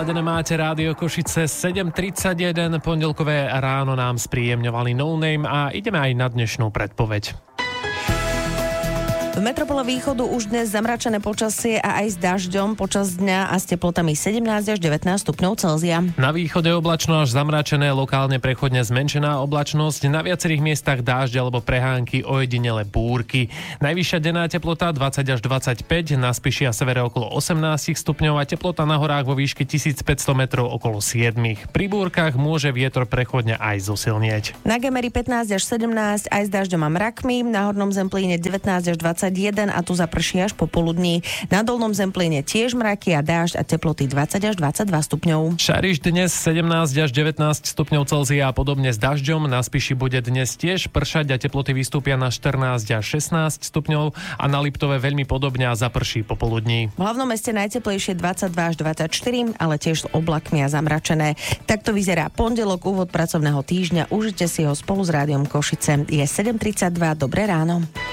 naladené máte Rádio Košice 7:31, pondelkové ráno nám spríjemňovali No Name a ideme aj na dnešnú predpoveď. V metropole východu už dnes zamračené počasie a aj s dažďom počas dňa a s teplotami 17 až 19 stupňov Celzia. Na východe oblačno až zamračené, lokálne prechodne zmenšená oblačnosť, na viacerých miestach dážď alebo prehánky, ojedinele búrky. Najvyššia denná teplota 20 až 25, na Spiši a severe okolo 18 stupňov a teplota na horách vo výške 1500 metrov okolo 7. Pri búrkach môže vietor prechodne aj zosilnieť. Na Gemeri 15 až 17, aj s dažďom a mrakmi, na Hornom Zemplíne 19 až 21 a tu zaprší až popoludní. Na Dolnom Zemplíne tiež mraky a dážď a teploty 20 až 22 stupňov. Šariš dnes 17 až 19 stupňov Celzia a podobne s dažďom. Na Spiši bude dnes tiež pršať a teploty vystúpia na 14 až 16 stupňov a na Liptove veľmi podobne a zaprší popoludní. V hlavnom meste najteplejšie 22 až 24, ale tiež s oblakmi a zamračené. Takto vyzerá pondelok, úvod pracovného týždňa. Užite si ho spolu s Rádiom Košice. Je 7:32, dobré ráno.